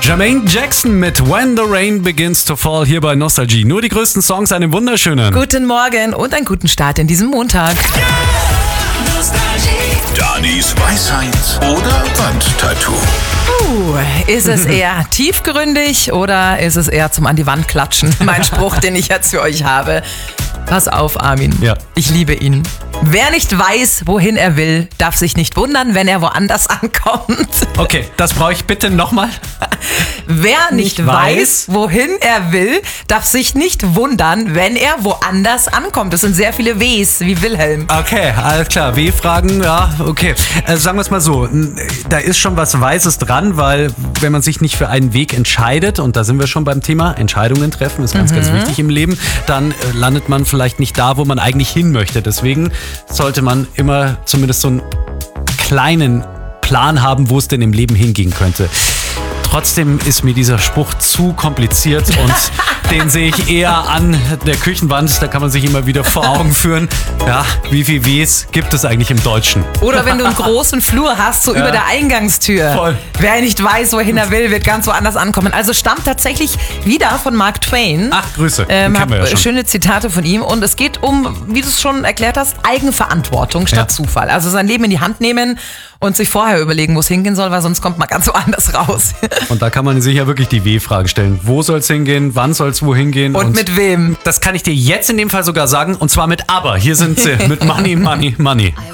Jermaine Jackson mit When the Rain Begins to Fall hier bei Nostalgie. Nur die größten Songs, einen wunderschönen Guten Morgen und einen guten Start in diesem Montag. Danis Weisheit oder Wandtattoo? Ist es eher tiefgründig oder ist es eher zum an die Wand klatschen? Mein Spruch, den ich jetzt für euch habe. Pass auf, Armin. Ja. Ich liebe ihn. Wer nicht weiß, wohin er will, darf sich nicht wundern, wenn er woanders ankommt. Okay, das brauche ich bitte nochmal. Wer nicht weiß, wohin er will, darf sich nicht wundern, wenn er woanders ankommt. Das sind sehr viele Ws, wie Wilhelm. Okay, alles klar. W-Fragen, ja, okay. Sagen wir es mal so, da ist schon was Weises dran, weil wenn man sich nicht für einen Weg entscheidet, und da sind wir schon beim Thema, Entscheidungen treffen ist ganz wichtig im Leben, dann landet man vielleicht nicht da, wo man eigentlich hin möchte. Deswegen sollte man immer zumindest so einen kleinen Plan haben, wo es denn im Leben hingehen könnte. Trotzdem ist mir dieser Spruch zu kompliziert und den sehe ich eher an der Küchenwand. Da kann man sich immer wieder vor Augen führen, ja, wie viel Ws gibt es eigentlich im Deutschen? Oder wenn du einen großen Flur hast, so über der Eingangstür. Voll. Wer nicht weiß, wohin er will, wird ganz woanders ankommen. Also stammt tatsächlich wieder von Mark Twain. Ach, Grüße. Den kennen wir ja schon. Schöne Zitate von ihm. Und es geht um, wie du es schon erklärt hast, Eigenverantwortung statt Zufall. Also sein Leben in die Hand nehmen und sich vorher überlegen, wo es hingehen soll, weil sonst kommt man ganz woanders raus. Und da kann man sich ja wirklich die W-Frage stellen. Wo soll es hingehen? Wann soll es wohin gehen? Und mit wem? Das kann ich dir jetzt in dem Fall sogar sagen. Und zwar mit Aber. Hier sind sie mit Money, Money, Money.